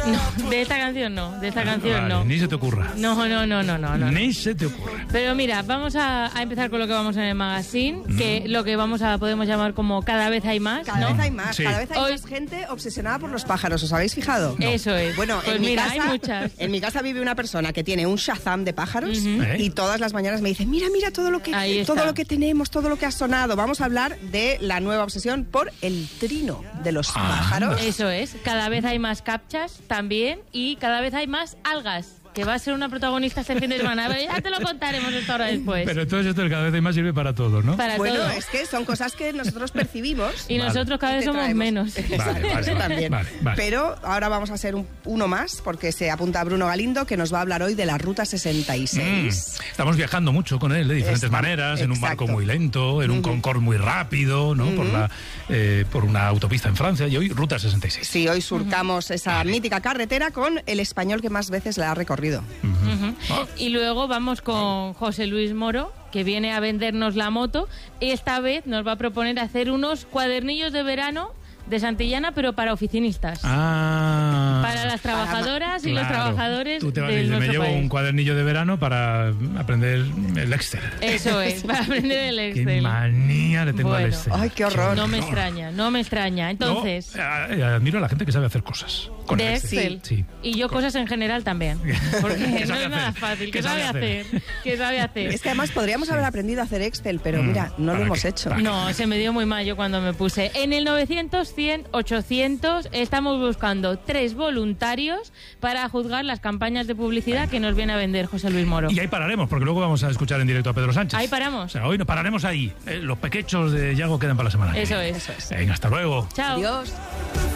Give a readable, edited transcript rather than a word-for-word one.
No, de esta canción no, de esta canción Vale, no. ni se te ocurra. No. Ni se te ocurra. Pero mira, vamos a empezar con lo que vamos en el magazine, que lo que podemos llamar como cada vez hay más, Cada ¿no? vez hay más, Sí. cada vez hay Hoy- más gente obsesionada por los pájaros, ¿os habéis fijado? Eso es. Bueno, pues en mi mira, casa, hay muchas. En mi casa vive una persona que tiene un Shazam de pájaros ¿Eh? y todas las mañanas me dice, mira todo lo Ahí está. tenemos, todo lo que ha sonado. Vamos a hablar de la nueva obsesión por el trino de los pájaros. Eso es, cada vez hay más captchas también y cada vez hay más algas, que va a ser una protagonista este fin de semana. Pero ya te lo contaremos esta hora después. Pero entonces esto cada vez hay más sirve para todo, ¿no? Para Bueno, todo. es que son cosas que nosotros percibimos. Y Vale. nosotros cada y vez te somos traemos. menos. Vale, También. vale. Pero ahora vamos a hacer uno más, porque se apunta Bruno Galindo, que nos va a hablar hoy de la Ruta 66. Estamos viajando mucho con él de diferentes Está- maneras, en un exacto. barco muy lento, en un Concorde muy rápido, ¿no? Por una autopista en Francia, y hoy Ruta 66. Sí, hoy surcamos esa mítica carretera con el español que más veces la ha recorrido. Y luego vamos con José Luis Moro, que viene a vendernos la moto. Y esta vez nos va a proponer hacer unos cuadernillos de verano de Santillana, pero para oficinistas. Para las trabajadoras y los Claro. trabajadores Tú te vas a de decir, me nuestro llevo país. un cuadernillo de verano para aprender el Excel. Eso es, para aprender el Qué Excel. manía le tengo al Bueno. Excel. Ay, qué horror. No me extraña. Entonces, Yo, admiro a la gente que sabe hacer cosas con de el Excel. Sí. Y yo cosas en general también. Porque ¿Qué no sabe es nada hacer? fácil. ¿Qué ¿Qué sabe sabe hacer? ¿Qué sabe hacer? Es que además podríamos haber aprendido a hacer Excel, pero mira, no lo ¿para hemos qué? hecho. ¿Para qué? No, se me dio muy mal yo cuando me puse. En el 900, 100, 800 estamos buscando 3 voluntarios para juzgar las campañas de publicidad que nos viene a vender José Luis Moro. Y ahí pararemos, porque luego vamos a escuchar en directo a Pedro Sánchez. Ahí paramos. O sea, hoy nos pararemos ahí. Los pequechos de Yago quedan para la semana. que Eso viene. es. Venga, hasta luego. Chao. Adiós.